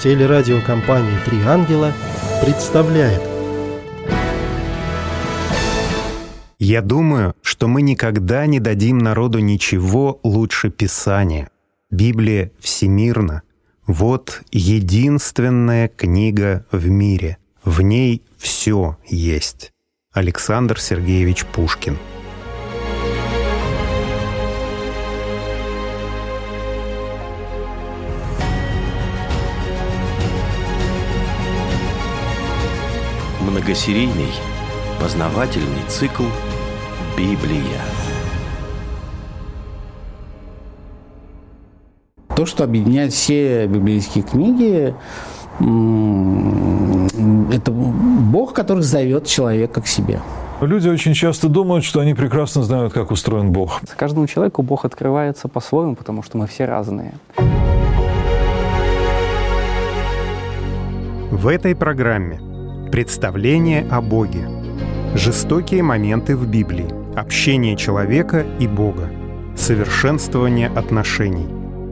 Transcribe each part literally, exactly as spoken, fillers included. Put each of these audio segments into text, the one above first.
Телерадиокомпания «Три ангела» представляет. Я думаю, что мы никогда не дадим народу ничего лучше Писания. Библия всемирна. Вот единственная книга в мире. В ней все есть. Александр Сергеевич Пушкин. Многосерийный познавательный цикл «Библия». То, что объединяет все библейские книги, это Бог, который зовет человека к себе. Люди очень часто думают, что они прекрасно знают, как устроен Бог. Каждому человеку Бог открывается по-своему, потому что мы все разные. В этой программе представление о Боге, жестокие моменты в Библии, общение человека и Бога, совершенствование отношений.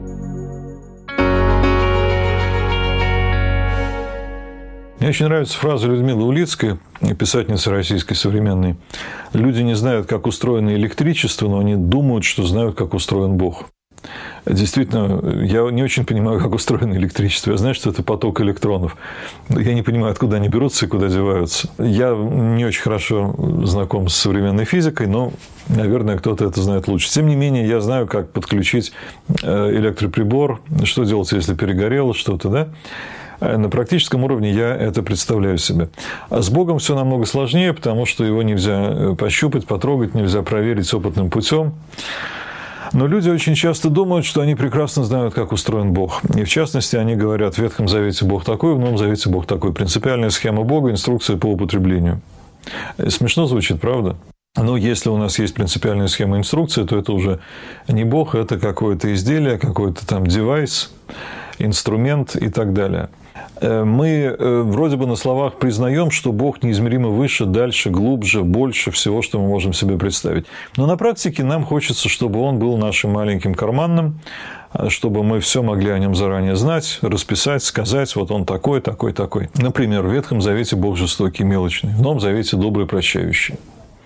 Мне очень нравится фраза Людмилы Улицкой, писательницы российской современной. Люди не знают, как устроено электричество, но они думают, что знают, как устроен Бог. Действительно, я не очень понимаю, как устроено электричество. Я знаю, что это поток электронов. Я не понимаю, откуда они берутся и куда деваются. Я не очень хорошо знаком с современной физикой, но, наверное, кто-то это знает лучше. Тем не менее, я знаю, как подключить электроприбор, что делать, если перегорело что-то, да? На практическом уровне я это представляю себе. А с Богом все намного сложнее, потому что его нельзя пощупать, потрогать, нельзя проверить опытным путем. Но люди очень часто думают, что они прекрасно знают, как устроен Бог. И в частности, они говорят, в Ветхом Завете Бог такой, в Новом Завете Бог такой. Принципиальная схема Бога, инструкция по употреблению. Смешно звучит, правда? Но если у нас есть принципиальная схема инструкции, то это уже не Бог, это какое-то изделие, какой-то там девайс, инструмент и так далее. Мы вроде бы на словах признаем, что Бог неизмеримо выше, дальше, глубже, больше всего, что мы можем себе представить. Но на практике нам хочется, чтобы Он был нашим маленьким карманным, чтобы мы все могли о Нем заранее знать, расписать, сказать, вот Он такой, такой, такой. Например, в Ветхом Завете Бог жестокий, мелочный, в Новом Завете добрый, прощающий.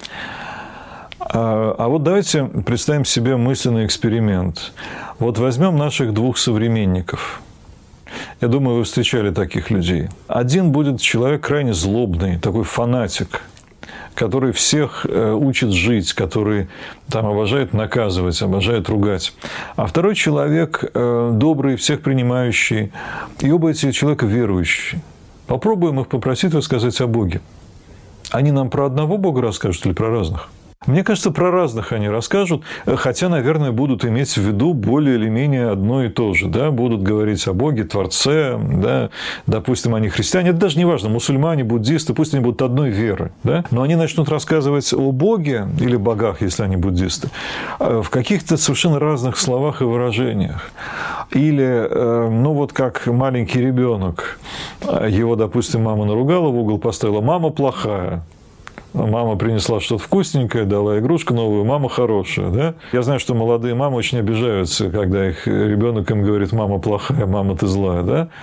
А вот давайте представим себе мысленный эксперимент. Вот возьмем наших двух современников. Я думаю, вы встречали таких людей. Один будет человек крайне злобный, такой фанатик, который всех учит жить, который там обожает наказывать, обожает ругать. А второй человек добрый, всех принимающий. И оба эти человека верующие. Попробуем их попросить рассказать о Боге. Они нам про одного Бога расскажут или про разных? Мне кажется, про разных они расскажут, хотя, наверное, будут иметь в виду более или менее одно и то же. Да? Будут говорить о Боге, Творце, да? Допустим, они христиане. Это даже не важно, мусульмане, буддисты, пусть они будут одной веры. Да? Но они начнут рассказывать о Боге или богах, если они буддисты, в каких-то совершенно разных словах и выражениях. Или, ну вот как маленький ребенок, его, допустим, мама наругала, в угол поставила, мама плохая. Мама принесла что-то вкусненькое, дала игрушку новую, мама хорошая. Да? Я знаю, что молодые мамы очень обижаются, когда их ребенок им говорит, мама плохая, мама ты злая. Да?